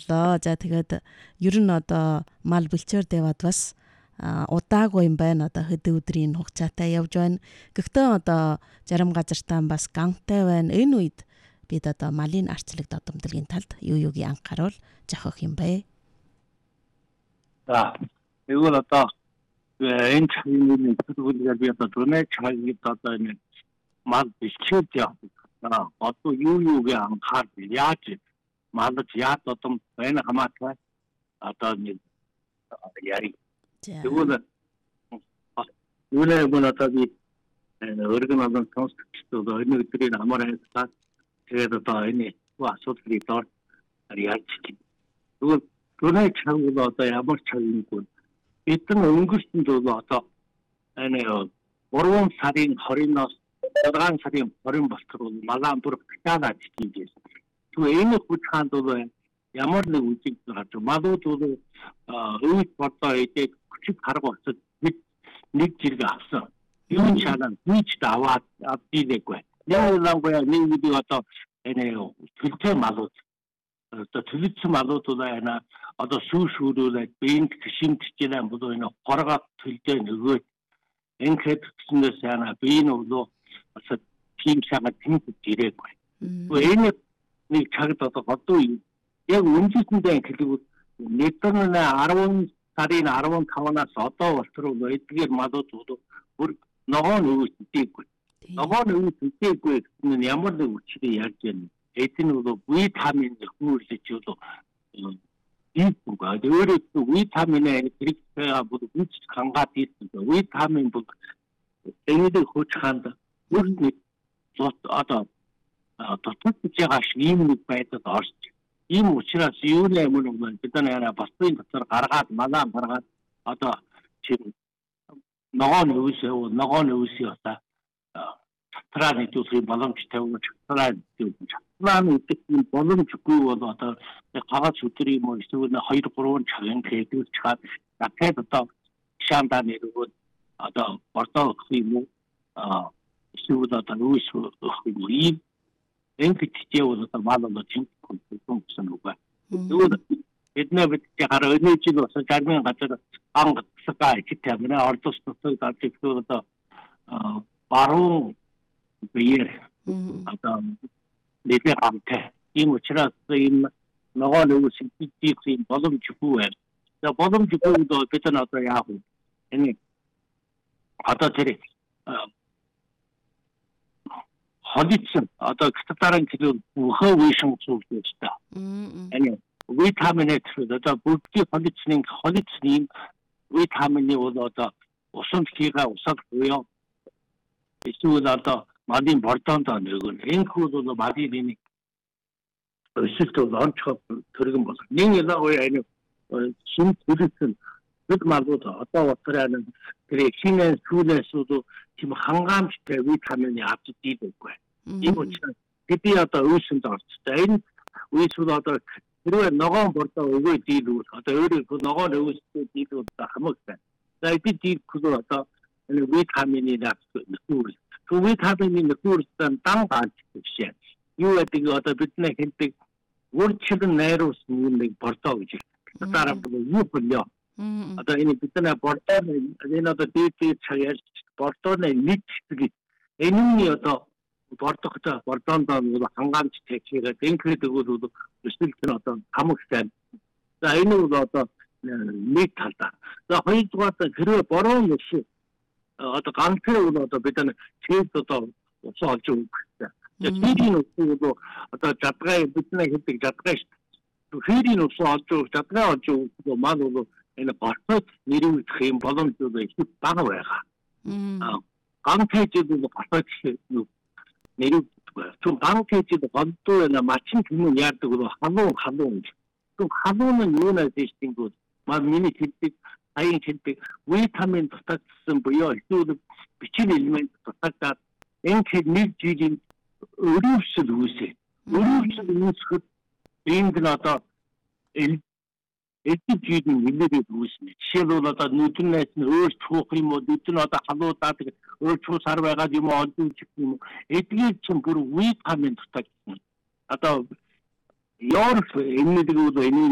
боллоо. За тэгээд ер нь одоо мал бэлчээр дэвад бас удаагүй юм байна. Одоо хэдэн өдрийн хугацаатай явж байна. Гэхдээ одоо зарим газартаа бас гантай байна. Энэ үед бид одоо малын арчлаг додомдлын талд юуг анхааруул зохиох юм бэ? За, 이건 одоо энэ цагийн төлөвлөгөөр би одоо түрүүний цагийг одоо энэ мал бэлчээд явах. Одоо юуг анхаар яаж малд яаж додом байна хамаатай одоо нэг яри. Тэгвэл юунаа одоо би өргөн олон сонсогчдод энэ өдрийн амар хайцаа тэгээд одоо энэ асуудлыг дор яаж чинь. Тэгвэл түрүүний цаг бол одоо ямар цаг юм бэ? Эдгээр өнгөрсөнд бол одоо энэ 3 сарын 20-оос 6 сарын 20 болтол малаа бүр хатаад тийж. Тэгвэл энэ хүчхаанд бол ямар нэг үжиг гарч малууд бол өвд бодоо идэх хүчит харга болцод нэг зэрэг авсан. Юу чанаа хийж аваад авдийггүй. Яагаад нэг үгүй одоо энэ төлтөө малууд одоо төлөвсөн малууд бол энэ одоо шүүрүүлээд бинт гişимт чилэн бодоо энэ хоргоо төлдөө нөгөө ингээд гэснээр яана би энэ бол бас тийм шагаад тэмцэж ирээгүй. Энэ нэг цагт одоо яг үндэстэндээ хэлбэл нэгдэн 10 сарын 15-наас одоо болтол эдгээр малууд бүр ногоо нөөсдөггүй. Ногоо нөөсдөггүй гэсэн нь ямар нэг үчирээ яаж яана. Эдгээр бол витамин нөхөрлөж бол ийггүй. Өөрөөр витамин хэрэгцээ бол үч хангаад ийсэн. Витамин бол энэдэг хүч ханд бүрний одоо дотоод жагаш ийм нэг байдал орж. Ийм учраас юу нэмэн бид нэраа басны дотор гаргаад малаа гаргаад одоо чинь ногоо нөөсөө одоо татраа нэгдүүлэх боломжтой юм татраа гэдэг нь боломжгүй бол одоо гаваач өдөр юм уу эсвэл 2-3 цагийн хэдүүлж чад дахиад одоо шаандаа нэргүүд одоо бордоо өгөх юм уу эсвэл одоо нөөс өгөх юм уу ийм энтитээ бол одоо малууд чинь консумпшн үгүй. Тэгвэл эднээ бид гараа өнөөж нь бас гармын газар ангацгаа хитэмнэ ордос тусдаг дагчгүй одоо баруун биер одоо нэгэ хамтай ийм учраас ийм ногоо нөөс хийх боломжгүй байна. За боломжгүй бол бид нар одоо яах вэ? Энэ одоо тэр холитсон одоо гитарын кило хөө вишэн суулж та. Энэ витамин одоо бүгдийн холитсны витамины бол одоо усан хийгээ усаад буюу эсвэл одоо малын бордоонд нэгэн энэхүү бол малын нэг өсөлт бол онцгой төргөн болох. Нэг энэ шин төлөвсөн бид малууд одоо утраа тэр хинэн сүүлээс бол тийм хангаамжтай витамины авч дийдэггүй. Ийм учраас бид одоо үүсэнд орцтой. Энэ үүсэл одоо хэрвээ ногоон бордоо өгөө дийлүүл одоо өөрөөр ногоо нөөсөө дийлүүл хамаатай. За бид дийлэхгүй одоо энэ витамины нөхөр. Витамины нөхөртөө дан гааж гэж. Юу гэдэг одоо бидний хэлдэг урьдчилан найруулсан нэг бордоо гэж. Дараа нь юу болё? Одоо энэ бидний бордоо энэ одоо дээд цагаар бордооны нэг хэсэг энэний одоо бордоонд бол хангаамжтай хийгээд ингээд өгвөл өсөлт нь одоо хамагтай. За энэ бол одоо нэг талдаа. За хоёрдугаар хэрвээ бороо өсө одоо ганцхан бол одоо бид нар чийд одоо ус олж өгөх хэрэгтэй. Тэрийн ус бол одоо жадгай бидний хэлдэг жадгай шүү дээ. Тэрийн ус олж өгөх, жадгай олж өгөх мал бол энэ борцоод нэрвэх юм боломжууд их бага байгаа. Ганцхан бол борцоод нэрвэх түн ганцхан голдуу на мачин юм яадаг бол халуун. Түн халуун нь юу нэ дэжтингүүд мал миний хэлдэг аян хэлдэг витамин дутагдсан буюу эсвэл бичгийн элемент дутагдаад энэ нэг жилийн өрөвсөл үүсэ. Өрөвсөл үүсэхэд энд нь одоо жилийн нэлээд үүснэ. Жишээлбэл одоо нүднээс нь өөр чуух юм уу, нүд нь одоо халуудаад өөр чуусаар байгаа юм уу, олдож юм уу. Эдгээр чинь бүр витамин дутагдсан. Одоо Европ энэ нэг бол энэ